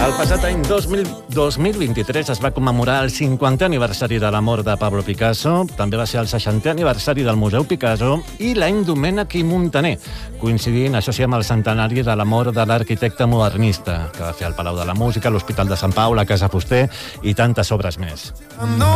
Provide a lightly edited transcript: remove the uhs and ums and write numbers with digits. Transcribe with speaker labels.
Speaker 1: El passat any 2023 es va commemorar el 50è aniversari de la mort de Pablo Picasso, també va ser el 60è aniversari del Museu Picasso i l'any Domènech i Montaner, coincidint, això sí, amb el centenari de la mort de l'arquitecte modernista, que va fer el Palau de la Música, l'Hospital de Sant Pau, la Casa Fuster i tantes obres més.